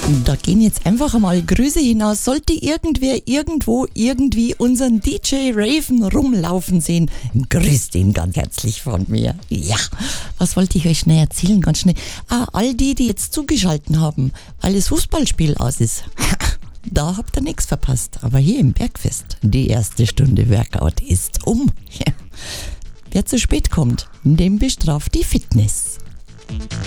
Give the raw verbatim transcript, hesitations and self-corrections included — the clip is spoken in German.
Da gehen jetzt einfach einmal Grüße hinaus. Sollte irgendwer irgendwo irgendwie unseren D J Raven rumlaufen sehen, grüßt ihn ganz herzlich von mir. Ja, was wollte ich euch schnell erzählen? Ganz schnell. Ah, all die, die jetzt zugeschalten haben, weil das Fußballspiel aus ist. Da habt ihr nichts verpasst. Aber hier im Bergfest, die erste Stunde Workout ist um. Ja. Wer zu spät kommt, dem bestraft die Fitness.